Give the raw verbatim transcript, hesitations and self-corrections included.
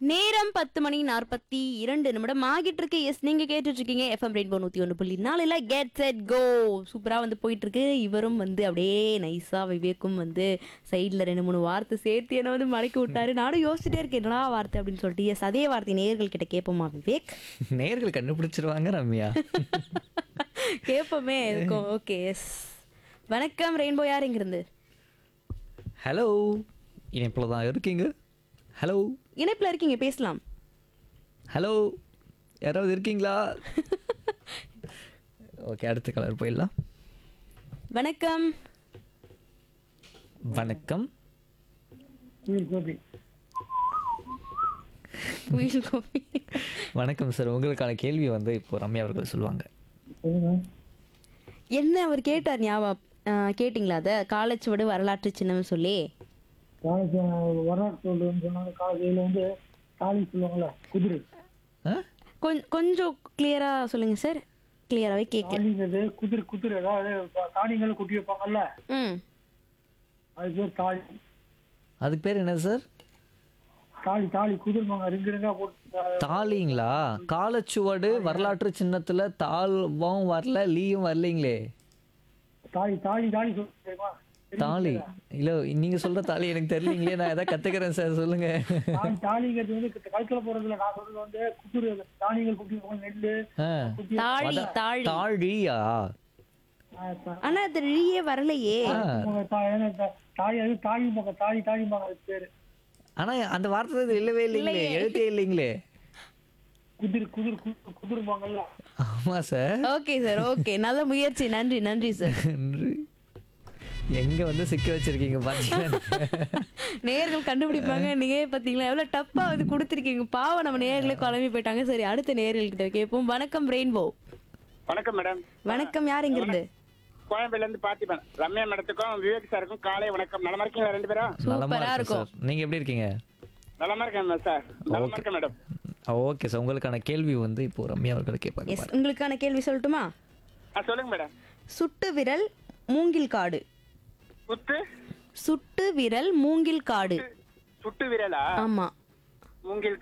நேரம் பத்து மணி நாற்பத்தி இரண்டு நிமிடம் ஆகிட்டு இருக்கு. எஸ், நீங்க கேட்டுட்டு இருக்கீங்க எஃப்எம் ரெயின்போ நூத்தி ஒன்று புள்ளி நாலுல கெட் செட் கோ. சூப்பரா வந்து போயிட்டு இருக்கு. இவரும் வந்து அப்படியே நைஸா விவேக்கும் வந்து சைட்ல ரெண்டு மூணு வார்த்தை சேர்த்து என்ன வந்து மடக்கி விட்டாரு. நானும் யோசிச்சுட்டே இருக்கேன் என்னடா வார்த்தை அப்படின்னு சொல்லிட்டு. எஸ், அதே வார்த்தை நேயர்கள் கிட்ட கேட்போமா விவேக்? நேர்கள் கண்டுபிடிச்சிருவாங்க ரம்யா. கேட்போமே இருக்கும். Okay, S. வணக்கம் ரெயின்போ, யார் இங்கிருந்து? ஹலோ, இணைப்பில் தான் இருக்கீங்க. ஹலோ இணைப்புல இருக்கீங்க, பேசலாம். ஹலோ, யாராவது இருக்கீங்களா? ஓகே, அடுத்த கலர் போயிடலாம். வணக்கம். வணக்கம். குயில் கோபி. வணக்கம் சார், உங்களுக்கான கேள்வி வந்து இப்போ ரம்யா அவர்கள் சொல்லுவாங்க. என்ன அவர் கேட்டார் ஞாபகம் ஆ, கேட்டிங்களா? அத காலச்சுவடு வரலாற்று சின்னம் சொல்லி வரலாற்று சொன்னாங்க. காலையில வந்து தாலி சொல்லுவாங்கல்ல, குதிரை. ஆ? கொஞ்ச- கொஞ்சம் கிளியரா சொல்லுங்க சார். கிளியராவே கேட்க. தாலிங்கிறது குதிரை. குதிரை அதாவது தானியங்களை குட்டி வைப்பாங்கல்ல, ம் அது பேர் தாலி. அதுக்கு பேர் என்ன சார்? தாலி தாலி குதிரை ரிங்கு ரிங்கா போட்டு தாலிங்களா? காலச்சுவடு வரலாற்று சின்னத்துல தாழ்வும் வரல, லீயும் வரலைங்களே. தாலி தாலி தாலி சொல்லுமா? தாலி இல்ல, நீங்க சொல்ற தாலி எனக்கு தெரியலீங்களே. நான் ஏதாவது கத்துக்கிறேன் சார், சொல்லுங்க. தாலி தாலிங்கிறது வந்து கழுத்துல போறதுல நான் சொல்றது வந்து குதிரை. தானியங்கள் குட்டி வைப்பாங்க, நெல்லு ஆ. குட்டி. தாழி தாழி. தாழியா? ஆனா அது ரீயே வரலையே. ஆ. தாலி அது தாலிம்பாங்க. தாலி தாலிம்பாங்க அது பேரு. ஆனா அந்த வார்த்தை இல்லவே இல்லைங்களே, எழுத்தே இல்லைங்களே. குதிரை குதிரை குதிரை குதிரைப்பாங்கல்ல. ஆமா சார். ஓகே சார், ஓகே, நல்ல முயற்சி. நன்றி நன்றி சார். எங்க வந்து சிக்க வச்சிருக்கீங்க பாத்தீங்கன்னா. நேயர்கள் கண்டுபிடிப்பாங்க. நீங்க பாத்தீங்களா எவ்வளவு டப்பா வந்து கொடுத்துருக்கீங்க. பாவம், நம்ம நேயர்களே குழம்பி போயிட்டாங்க. சரி, அடுத்த நேயர்கள் கிட்ட கேட்போம். வணக்கம் ரெயின்போ. வணக்கம் மேடம். வணக்கம், யார் இங்கிருந்து? கோயம்பேடுல இருந்து பாத்திபன். ரம்யா மேடத்துக்கும் விவேக் சாருக்கும் காலை வணக்கம். நலமா இருக்கீங்களா ரெண்டு பேரும்? நலமா சூப்பரா இருக்கும் இருக்கும். சார். நீங்க எப்படி இருக்கீங்க? நலமா இருக்கேன் சார். நலமா Okay. இருக்கேன் மேடம். ஓகே சார், உங்களுக்கான கேள்வி வந்து இப்போ ரம்யா அவர்கள் கேட்பாங்க. எஸ், உங்களுக்கான கேள்வி சொல்லட்டுமா? ஆ, சொல்லுங்க மேடம். சுட்டு விரல் மூங்கில் காடு. குத்து சுட்டு விரல் மூங்கில் காடு. சுட்டு விரலா? ஆமா. மூங்கில்